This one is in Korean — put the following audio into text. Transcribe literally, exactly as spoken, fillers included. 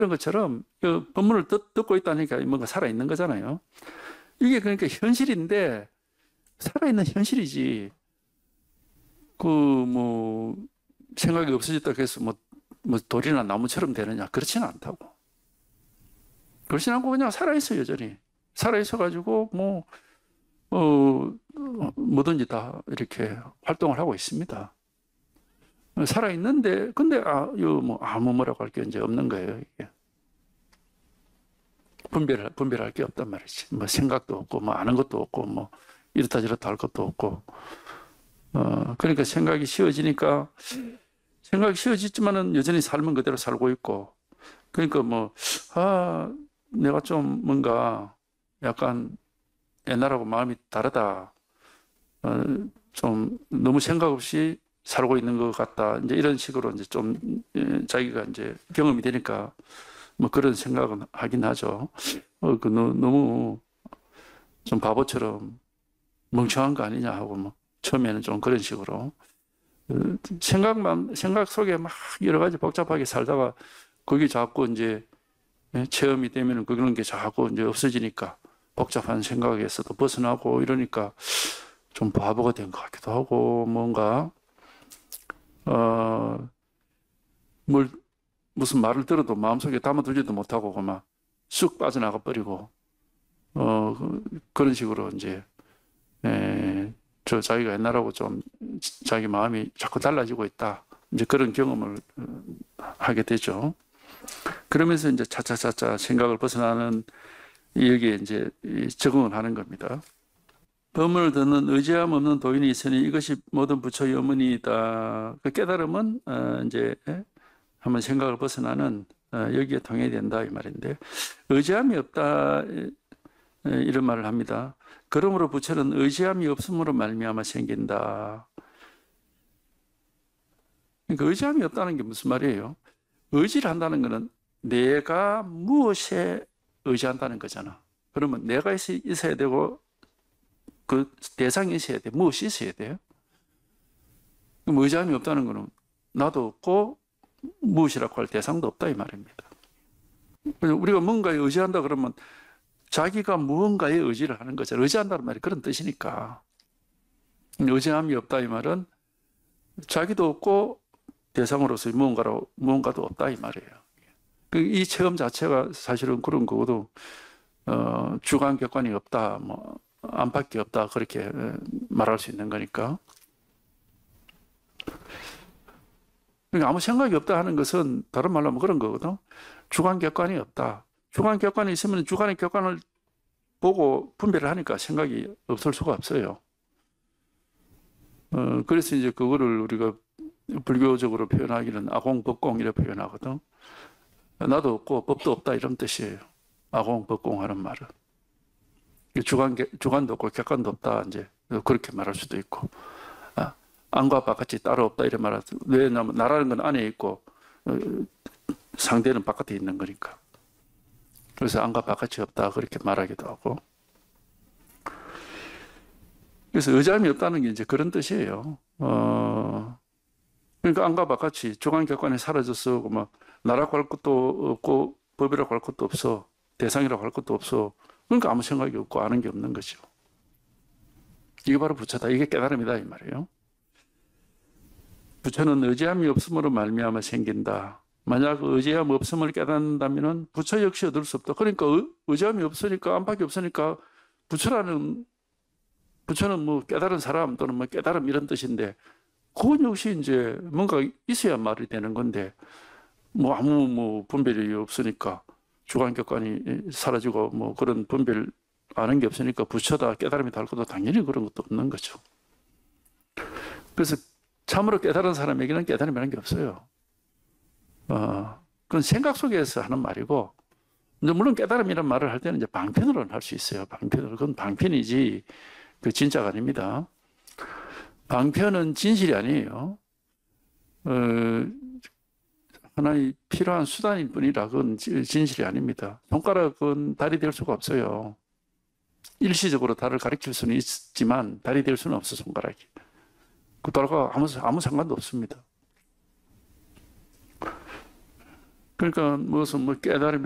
그런 것처럼 그 법문을 듣, 듣고 있다니까 뭔가 살아있는 거잖아요. 이게 그러니까 현실인데 살아있는 현실이지. 그 뭐 생각이 없어졌다 해서 뭐, 뭐 돌이나 나무처럼 되느냐 그렇지는 않다고. 그렇지는 않고 그냥 살아있어 여전히. 살아있어 가지고 뭐 어, 뭐든지 다 이렇게 활동을 하고 있습니다. 살아있는데 근데 아, 요뭐 아무 뭐라고 할 게 이제 없는 거예요 이게. 분별 분별할 게 없단 말이지. 뭐 생각도 없고 뭐 아는 것도 없고 뭐 이렇다 저렇다 할 것도 없고. 어, 그러니까 생각이 쉬워지니까 생각이 쉬워지지만은 여전히 삶은 그대로 살고 있고. 그러니까 뭐, 아, 내가 좀 뭔가 약간 옛날하고 마음이 다르다. 어, 좀 너무 생각 없이 살고 있는 것 같다. 이제 이런 식으로 이제 좀 예, 자기가 이제 경험이 되니까 뭐 그런 생각은 하긴 하죠. 어, 그 너무 좀 바보처럼 멍청한 거 아니냐 하고 뭐 처음에는 좀 그런 식으로 생각만 생각 속에 막 여러 가지 복잡하게 살다가 거기 자꾸 이제 체험이 되면은 그런 게 자꾸 이제 없어지니까 복잡한 생각에서도 벗어나고 이러니까 좀 바보가 된 것 같기도 하고 뭔가 어 뭘 무슨 말을 들어도 마음속에 담아두지도 못하고 그만 쑥 빠져나가 버리고 어 그런 식으로 이제 에, 저 자기가 옛날하고 좀 자기 마음이 자꾸 달라지고 있다. 이제 그런 경험을 하게 되죠. 그러면서 이제 차차차차 생각을 벗어나는 여기에 이제 적응을 하는 겁니다. 법문을 듣는 의지함 없는 도인이 있으니 이것이 모든 부처의 어머니이다. 그 깨달음은 어 이제 한번 생각을 벗어나는 어 여기에 통해야 된다 이 말인데 의지함이 없다 이런 말을 합니다. 그러므로 부처는 의지함이 없음으로 말미암아 생긴다. 그러니까 의지함이 없다는 게 무슨 말이에요? 의지를 한다는 것은 내가 무엇에 의지한다는 거잖아. 그러면 내가 있어야 되고 그 대상이 있어야 돼. 무엇이 있어야 돼요? 그럼 의지함이 없다는 것은 나도 없고 무엇이라고 할 대상도 없다 이 말입니다. 우리가 뭔가에 의지한다 그러면 자기가 무언가에 의지를 하는 거죠. 의지한다는 말이 그런 뜻이니까. 의지함이 없다 이 말은 자기도 없고 대상으로서 무언가로, 무언가도 없다 이 말이에요. 이 체험 자체가 사실은 그런 거고도 어, 주관 객관이 없다, 뭐 안팎이 없다 그렇게 말할 수 있는 거니까. 그러니까 아무 생각이 없다 하는 것은 다른 말로 하면 그런 거거든. 주관 객관이 없다. 주관 객관이 있으면 주관의 객관을 보고 분별을 하니까 생각이 없을 수가 없어요. 어, 그래서 이제 그거를 우리가 불교적으로 표현하기는 아공법공 이렇게 표현하거든. 나도 없고 법도 없다 이런 뜻이에요. 아공법공 하는 말은. 주관, 주관도 없고 객관도 없다 이제 그렇게 말할 수도 있고. 아, 안과 바깥이 따로 없다 이런 말을 왜냐면 나라는 건 안에 있고 어, 상대는 바깥에 있는 거니까. 그래서 안과 바깥이 없다 그렇게 말하기도 하고. 그래서 의지함이 없다는 게 이제 그런 뜻이에요. 어, 그러니까 안과 바깥이 주관 객관이 사라졌어. 막 나라고 할 것도 없고 법이라고 할 것도 없어. 대상이라고 할 것도 없어. 그러니까 아무 생각이 없고 아는 게 없는 거죠. 이게 바로 부처다. 이게 깨달음이다 이 말이에요. 부처는 의지함이 없음으로 말미암아 생긴다. 만약 의지함 없음을 깨닫는다면 부처 역시 얻을 수 없다. 그러니까 의지함이 없으니까 안팎이 없으니까 부처라는 부처는 뭐 깨달은 사람 또는 뭐 깨달음 이런 뜻인데 그건 역시 이제 뭔가 있어야 말이 되는 건데 뭐 아무 뭐 분별이 없으니까 주관격관이 사라지고 뭐 그런 분별 아는 게 없으니까 부처다 깨달음이 달 것도 당연히 그런 것도 없는 거죠. 그래서 참으로 깨달은 사람에게는 깨달음이라는 게 없어요. 어, 그건 생각 속에서 하는 말이고, 물론 깨달음이라는 말을 할 때는 이제 방편으로는 할 수 있어요. 방편으로. 그건 방편이지, 그 진짜가 아닙니다. 방편은 진실이 아니에요. 어, 하나의 필요한 수단일 뿐이라 그건 진실이 아닙니다. 손가락은 달이 될 수가 없어요. 일시적으로 달을 가리킬 수는 있지만 달이 될 수는 없어, 손가락이. 그 달과 아무, 아무 상관도 없습니다. 그러니까 무슨 뭐 깨달음이